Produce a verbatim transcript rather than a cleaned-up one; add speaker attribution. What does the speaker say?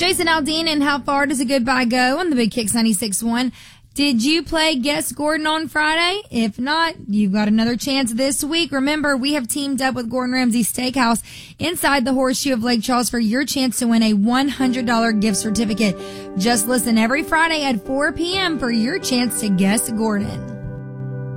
Speaker 1: Jason Aldean, and how far does a goodbye go on the Big Kicks ninety-six point one? Did you play Guess Gordon on Friday? If not, you've got another chance this week. Remember, we have teamed up with Gordon Ramsay Steakhouse inside the Horseshoe of Lake Charles for your chance to win a one hundred dollars gift certificate. Just listen every Friday at four p.m. for your chance to Guess Gordon.